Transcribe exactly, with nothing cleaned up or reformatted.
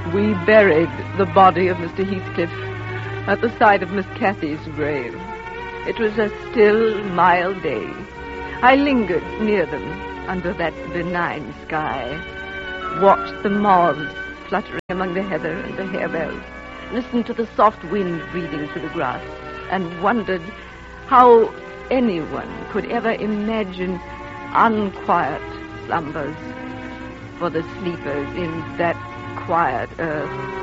We buried the body of Mister Heathcliff at the side of Miss Cathy's grave. It was a still, mild day. I lingered near them under that benign sky, watched the moths fluttering among the heather and the harebells, listened to the soft wind breathing through the grass, and wondered how anyone could ever imagine unquiet slumbers for the sleepers in that quiet earth.